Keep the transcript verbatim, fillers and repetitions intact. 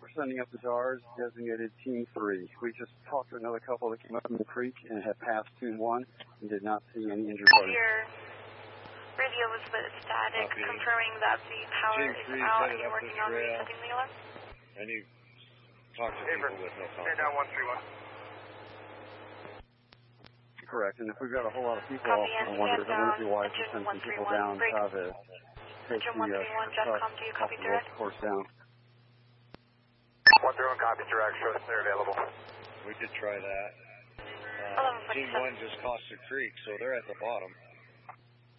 we're sending up the D A Rs, designated Team three. We just talked to another couple that came up in the creek and had passed Team one and did not see any injured parties. Your radio was a bit static, Copy. Confirming that the power Team is three out headed and you're up working this on rail. resetting the alarm. And you talk to people with no Stand contact. down one three one. Correct, and if we've got a whole lot of people, Copy, I and wonder stand if it would be down, wise to engine send one some three people one, down break. uh, to take Engine the one uh, three one, truck Jetscom, do you off copy the direct? road course down. one three one copy direct, show us they're available. We did try that. Uh, team one just crossed the creek, so they're at the bottom.